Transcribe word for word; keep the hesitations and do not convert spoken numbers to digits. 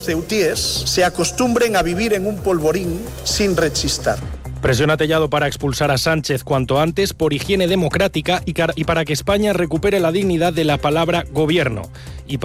ceutíes se acostumbren a vivir en un polvorín sin rechistar. Presiona Tellado para expulsar a Sánchez cuanto antes por higiene democrática y para que España recupere la dignidad de la palabra gobierno. Y